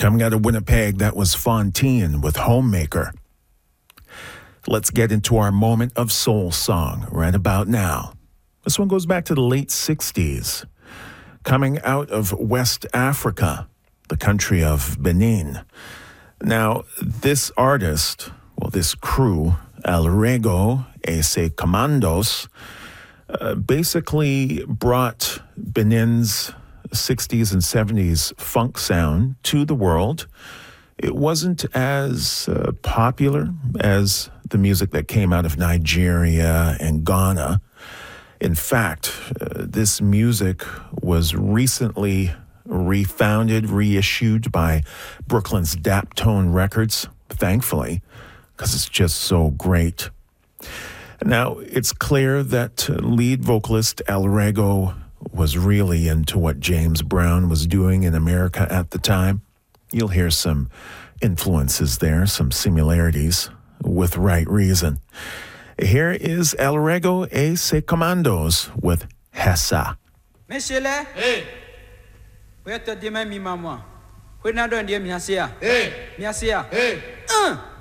Coming out of Winnipeg, that was Fontaine with Homemaker. Let's get into our moment of soul song right about now. This one goes back to the late 60s. Coming out of West Africa, the country of Benin. Now, this artist, this crew, El Rego et ses Commandos, basically brought Benin's 60s and 70s funk sound to the world. It wasn't as popular as the music that came out of Nigeria and Ghana. In fact, this music was recently reissued by Brooklyn's Daptone Records, thankfully, because it's just so great. Now, it's clear that lead vocalist El Rego was really into what James Brown was doing in America at the time. You'll hear some influences there, some similarities, with right reason. Here is El Rego et ses Commandos with Hessa. Meshele, hey. Where to demand me, mama? We're not doing the Miasia. Hey. Miasia. Hey.